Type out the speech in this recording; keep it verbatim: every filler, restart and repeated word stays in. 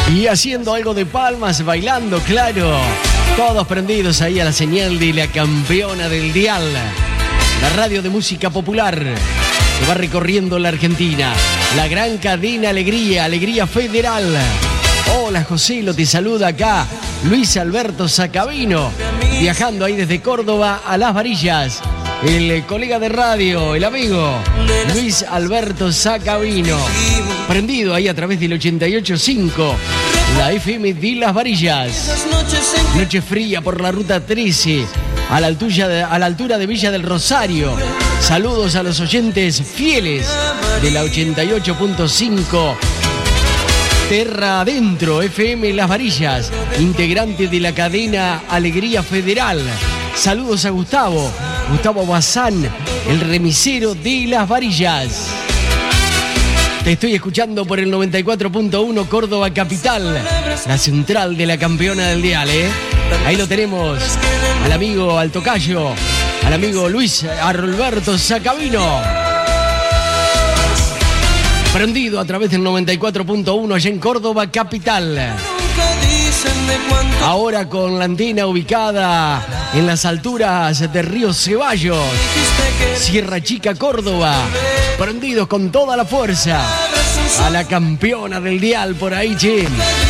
Y haciendo algo de palmas, bailando, claro. Todos prendidos ahí a la señal de la campeona del dial. La radio de música popular que va recorriendo la Argentina. La gran cadena Alegría, Alegría Federal. Hola José, lo te saluda acá Luis Alberto Sacabino, viajando ahí desde Córdoba a Las Varillas. El colega de radio, el amigo Luis Alberto Sacabino, prendido ahí a través del ochenta y ocho punto cinco, la F M de Las Varillas. Noche fría por la ruta trece, a la altura de, a la altura de Villa del Rosario. Saludos a los oyentes fieles de la ochenta y ocho punto cinco. Terra Adentro, F M Las Varillas, integrante de la cadena Alegría Federal. Saludos a Gustavo, Gustavo Bazán, el remisero de Las Varillas. Te estoy escuchando por el noventa y cuatro punto uno Córdoba Capital, la central de la campeona del dial, ¿eh? Ahí lo tenemos, al amigo, al tocayo, al amigo Luis Alberto Sacabino. Prendido a través del noventa y cuatro punto uno allá en Córdoba Capital. Ahora con la antena ubicada en las alturas de Río Ceballos, Sierra Chica, Córdoba. Prendidos con toda la fuerza a la campeona del dial por ahí, che.